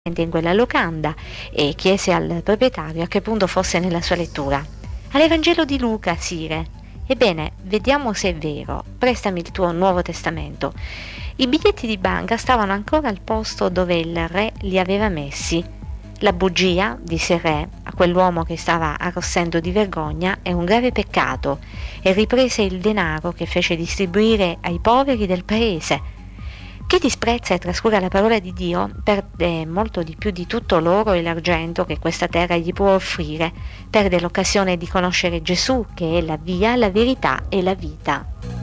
in quella locanda e chiese al proprietario a che punto fosse nella sua lettura. All'Evangelo di Luca, sire. Ebbene, vediamo se è vero. Prestami il tuo Nuovo Testamento. I biglietti di banca stavano ancora al posto dove il re li aveva messi. La bugia, disse il re a quell'uomo che stava arrossendo di vergogna, è un grave peccato, e riprese il denaro che fece distribuire ai poveri del paese. Chi disprezza e trascura la parola di Dio perde molto di più di tutto l'oro e l'argento che questa terra gli può offrire, perde l'occasione di conoscere Gesù, che è la via, la verità e la vita.